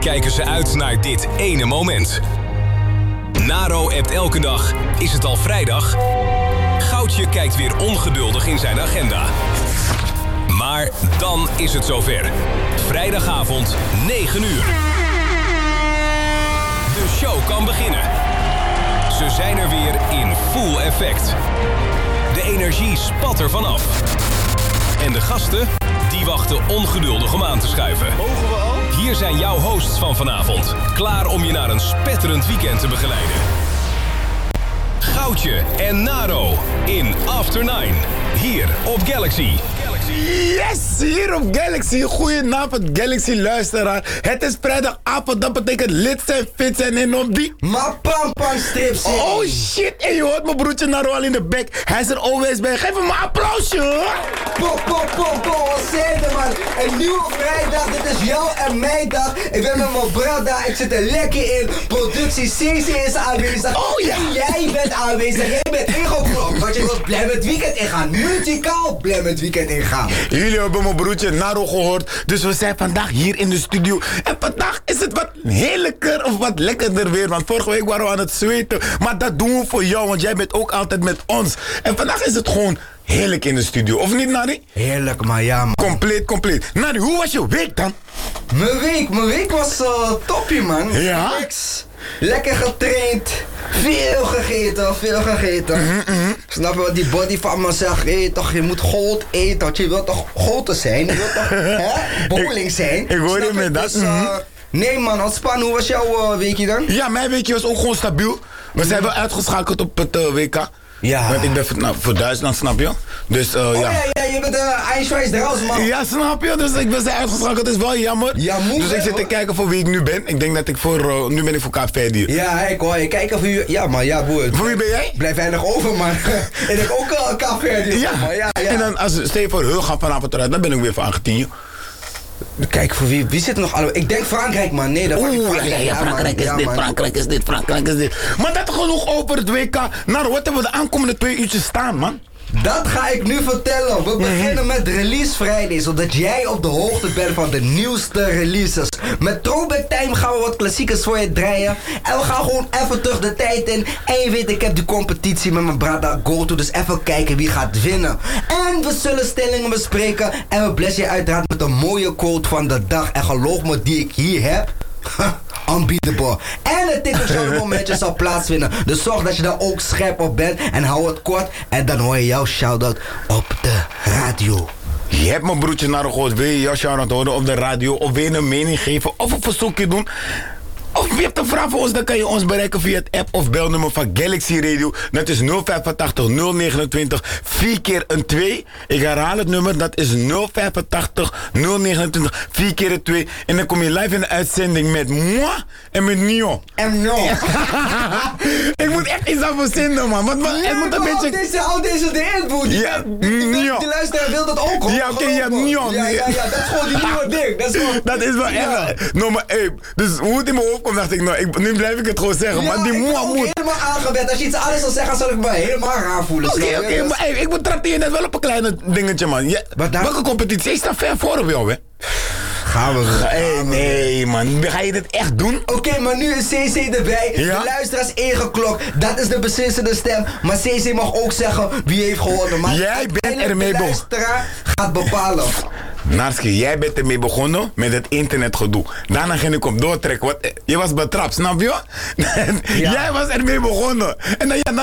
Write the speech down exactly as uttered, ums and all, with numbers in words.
kijken ze uit naar dit ene moment. Naro appt elke dag, is het al vrijdag? Goudje kijkt weer ongeduldig in zijn agenda. Maar dan is het zover. Vrijdagavond, negen uur. De show kan beginnen. Ze zijn er weer in full effect. De energie spat er vanaf. En de gasten, die wachten ongeduldig om aan te schuiven. Mogen we al? Hier zijn jouw hosts van vanavond. Klaar om je naar een spetterend weekend te begeleiden. Goudje en Naro in After Nine. Hier op Galaxy. Yes, hier op Galaxy. Goedenavond Galaxy luisteraar. Het is vrijdagavond, dat betekent lid zijn, fit zijn en op die... Maar pam strips. Oh shit, en je hoort mijn broertje Naro al in de bek. Hij is er alweer bij. Geef hem een applausje. Pop, pop, pop, pop, wat zei je man? Een nieuwe vrijdag, dit is jou en mijn dag. Ik ben met mijn brada, ik zit er lekker in. Productie C C is aanwezig. Oh ja. En jij bent aanwezig, jij bent ingeklopt. Want je wilt blij met het weekend ingaan. Muzikaal blij met het weekend ingaan. Jullie hebben mijn broertje Naro gehoord. Dus we zijn vandaag hier in de studio. En vandaag is het wat heerlijker of wat lekkerder weer. Want vorige week waren we aan het zweten. Maar dat doen we voor jou, want jij bent ook altijd met ons. En vandaag is het gewoon heerlijk in de studio. Of niet, Nari? Heerlijk, maar ja, man. Compleet, compleet. Nari, hoe was je week dan? Mijn week, mijn week was uh, toppie, man. Ja? Niks. Lekker getraind. Veel gegeten, veel gegeten. Mm-hmm, mm-hmm. Snap je wat die body van me zegt? Hey, toch, je moet goud eten, want je wilt toch groter zijn? Je wilt toch, hè, bowling zijn? Ik hoor je Snap met dat. Dus, uh, Mm-hmm. nee man, ontspan. Hoe was jouw uh, weekje dan? Ja, mijn weekje was ook gewoon stabiel. We zijn wel uitgeschakeld op het uh, W K. Ja. Want ik ben voor, nou, voor Duitsland, snap je? Dus uh, Oh ja. ja, ja, je bent uh, Einswijs eruit, man. Ja, snap je? Dus ik ben zijn uitgeschakeld, dat is wel jammer. Ja, moet dus ik wel, zit te hoor. kijken voor wie ik nu ben. Ik denk dat ik voor, uh, nu ben ik voor Kaapverdi. Ja, ik hoor je. Kijk of u... Ja, maar ja, boer. Voor wie ben jij? Blijf weinig over, man. En ik ook al een café. Ja. Maar ja, ja. En dan, als stel je voor, hun gaan vanavond eruit, dan ben ik weer voor Argentinië. Kijk, voor wie, wie zit er nog alle... Ik denk Frankrijk, man. Nee, dat Oeh, ja, ja, Frankrijk is dit, Frankrijk is dit, Frankrijk is dit. Maar dat genoeg over het W K. Nou, wat hebben we de aankomende twee uurtjes staan, man? Dat ga ik nu vertellen. We beginnen met Release Friday, zodat jij op de hoogte bent van de nieuwste releases. Met Throwback Time gaan we wat klassiekers voor je draaien. En we gaan gewoon even terug de tijd in. En je weet, ik heb die competitie met mijn brada GoTo, dus even kijken wie gaat winnen. En we zullen stellingen bespreken. En we blessen je uiteraard met een mooie quote van de dag. En geloof me, die ik hier heb... unbeatable. En het tikkeltje momentje zal plaatsvinden. Dus zorg dat je daar ook scherp op bent. En hou het kort. En dan hoor je jouw shout-out op de radio. Je hebt mijn broertje naar gehoord. Wil je jouw shout-out horen op de radio? Of wil je een mening geven? Of een verzoekje doen? Of je hebt een vraag voor ons, dan kan je ons bereiken via het app of belnummer van Galaxy Radio. Dat is nul vijf acht nul negen twee vier keer een twee. Ik herhaal het nummer, dat is nul vijf acht nul negen twee vier keer een twee. En dan kom je live in de uitzending met moi en met Nio. En no. Ik moet echt iets aan verzinnen, man. Want, want, het moet een beetje... Al deze, al deze de invoer. Die, Ja, die, die, die, Nio. die luisteraar wil dat ook, hoor. Ja, oké, ja, Nio. Ja, ja, ja, dat is gewoon die nieuwe ding. Dat is gewoon... Dat is wel Ja. echt. No, maar, hey, dus hoe het in mijn hoofd komt, dacht ik, nou, ik, nu blijf ik het gewoon zeggen. Ja, maar die ik ben moe ook moet. helemaal aangewend. Als je iets anders zal zeggen, zal ik me helemaal raar voelen. Oké, snap oké, je? Dus- maar hey, ik betrapte je net wel op een kleine dingetje, man. Je, Wat dan? welke competitie? Ik sta ver voor op jou, hè? Gaan we. Hey, nee, man. Ga je dit echt doen? Oké, okay, maar nu is C C erbij. Ja? De luisteraars ingeklokt. Dat is de beslissende stem. Maar C C mag ook zeggen wie heeft gewonnen. Maar Jij bent ermee de begonnen. luisteraar gaat bepalen. Narski, jij bent ermee begonnen met het internetgedoe. Daarna ging ik op doortrekken. Wat, je was betrapt, snap je? Ja. Jij was ermee begonnen. En dan, ja,